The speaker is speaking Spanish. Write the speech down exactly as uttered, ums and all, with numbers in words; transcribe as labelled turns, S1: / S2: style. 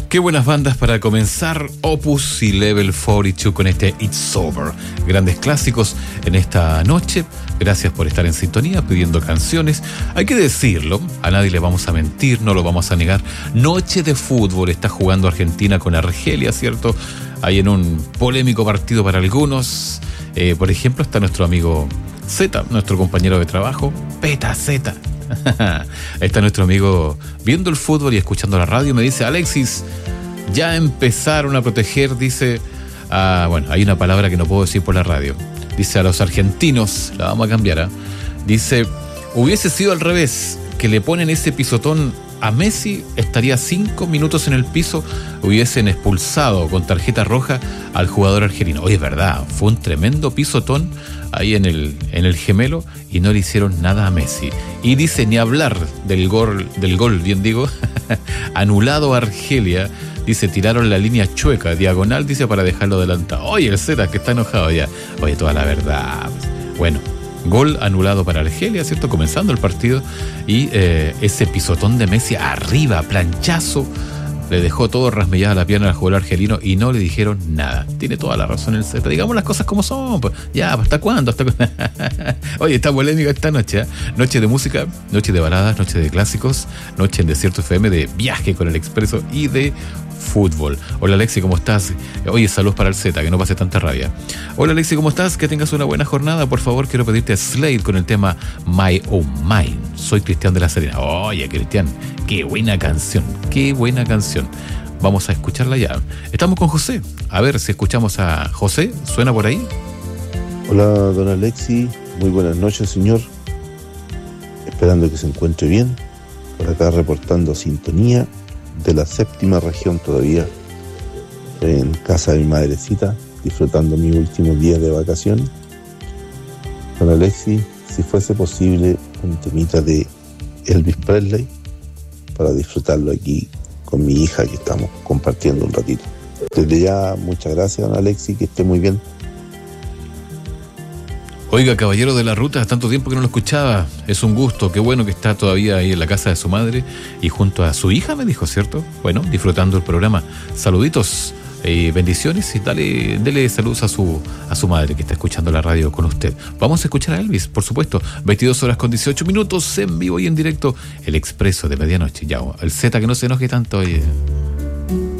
S1: Qué buenas bandas para comenzar. Opus y Level cuarenta y dos con este It's Over. Grandes clásicos en esta noche. Gracias por estar en sintonía pidiendo canciones. Hay que decirlo, a nadie le vamos a mentir, no lo vamos a negar. Noche de fútbol, está jugando Argentina con Argelia, ¿cierto? Hay en un polémico partido para algunos. Eh, por ejemplo, está nuestro amigo Z, nuestro compañero de trabajo, Peta Z. Está nuestro amigo viendo el fútbol y escuchando la radio. Me dice: Alexis, ya empezaron a proteger, dice, ah, bueno, hay una palabra que no puedo decir por la radio. Dice a los argentinos, la vamos a cambiar, ¿eh? Dice, hubiese sido al revés, que le ponen ese pisotón a Messi, estaría cinco minutos en el piso, hubiesen expulsado con tarjeta roja al jugador argelino. Oye, es verdad, fue un tremendo pisotón ahí en el, en el gemelo y no le hicieron nada a Messi. Y dice, ni hablar del gol, del gol, bien digo, anulado a Argelia. Dice, tiraron la línea chueca, diagonal, dice, para dejarlo adelantado. Oye, el Z que está enojado ya. Oye, toda la verdad. Bueno, gol anulado para Argelia, ¿cierto? Comenzando el partido. Y eh, ese pisotón de Messi arriba, planchazo, le dejó todo rasmellada la pierna al jugador argelino y no le dijeron nada. Tiene toda la razón el Z. Digamos las cosas como son. Pues. Ya, ¿hasta cuándo? ¿Hasta cu... Oye, está polémica esta noche, ¿eh? Noche de música, noche de baladas, noche de clásicos, noche en Desierto F M de viaje con el Expreso y de fútbol. Hola Alexi, ¿cómo estás? Oye, saludos para el Z, que no pase tanta rabia. Hola Alexi, ¿cómo estás? Que tengas una buena jornada. Por favor, quiero pedirte a Slade con el tema My Oh Mine. Soy Cristian de la Serena. Oye, Cristian, qué buena canción, qué buena canción. Vamos a escucharla ya. Estamos con José. A ver si escuchamos a José. ¿Suena por ahí?
S2: Hola, don Alexi. Muy buenas noches, señor. Esperando que se encuentre bien. Por acá reportando sintonía de la séptima región todavía, en casa de mi madrecita, disfrutando mis últimos días de vacaciones. Don Alexi, si fuese posible, un temita de Elvis Presley para disfrutarlo aquí con mi hija, que estamos compartiendo un ratito. Desde ya, muchas gracias, don Alexi, que esté muy bien.
S1: Oiga, caballero de la ruta, tanto tiempo que no lo escuchaba. Es un gusto, qué bueno que está todavía ahí en la casa de su madre y junto a su hija, me dijo, ¿cierto? Bueno, disfrutando el programa. Saluditos, eh, bendiciones y dale, dele saludos a su, a su madre que está escuchando la radio con usted. Vamos a escuchar a Elvis, por supuesto. veintidós horas con dieciocho minutos en vivo y en directo. El Expreso de medianoche. Ya, el Z que no se enoje tanto, oye.